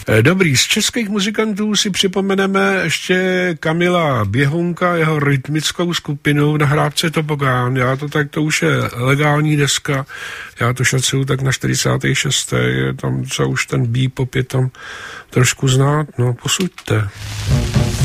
Dobrý, z českých muzikantů si připomeneme ještě Kamila Běhounka, jeho rytmickou skupinu na hrávce Tobogán. To už je legální deska, já to šacuju tak na 46. Tam, co už ten bebop je tam trošku znát, no posuďte.